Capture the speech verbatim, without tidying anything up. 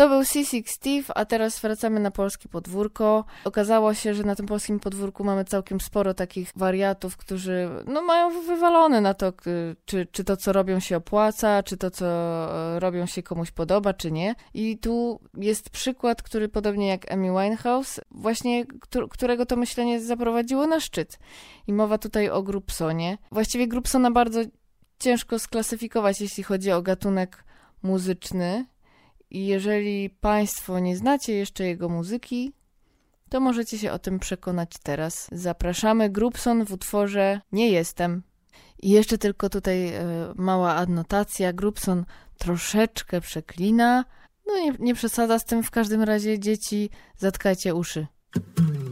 To był Seasick Steve, a teraz wracamy na polskie podwórko. Okazało się, że na tym polskim podwórku mamy całkiem sporo takich wariatów, którzy no, mają wywalone na to, czy, czy to, co robią, się opłaca, czy to, co robią, się komuś podoba, czy nie. I tu jest przykład, który podobnie jak Amy Winehouse, właśnie którego to myślenie zaprowadziło na szczyt. I mowa tutaj o Grubsonie. Właściwie Grubsona bardzo ciężko sklasyfikować, jeśli chodzi o gatunek muzyczny. I jeżeli Państwo nie znacie jeszcze jego muzyki, to możecie się o tym przekonać teraz. Zapraszamy. Grubson w utworze Nie jestem. I jeszcze tylko tutaj e, mała adnotacja. Grubson troszeczkę przeklina. No nie, nie przesada z tym, w każdym razie dzieci, zatkajcie uszy.